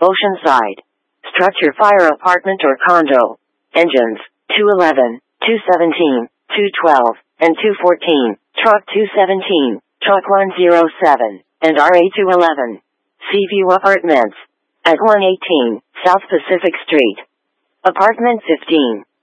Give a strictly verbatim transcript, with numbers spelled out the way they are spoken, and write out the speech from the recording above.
Oceanside. Structure fire apartment or condo. Engines, two eleven, two seventeen, two twelve, and two fourteen, truck two seventeen, truck one oh seven, and R A two eleven. Seaview Apartments. At one eighteen, South Pacific Street. Apartment fifteen.